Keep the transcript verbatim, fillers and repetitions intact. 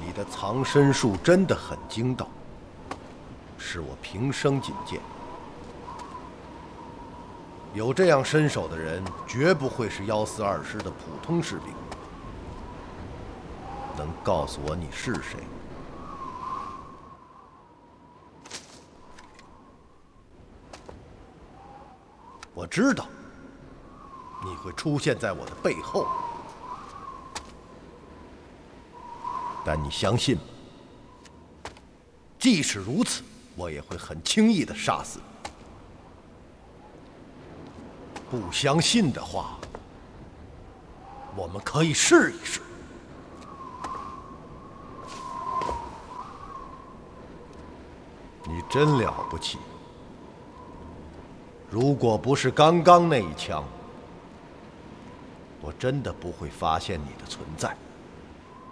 你的藏身术真的很精到，是我平生仅见。有这样身手的人，绝不会是幺四二师的普通士兵。能告诉我你是谁？我知道你会出现在我的背后，但你相信吗？即使如此，我也会很轻易地杀死你。不相信的话，我们可以试一试。你真了不起！如果不是刚刚那一枪，我真的不会发现你的存在。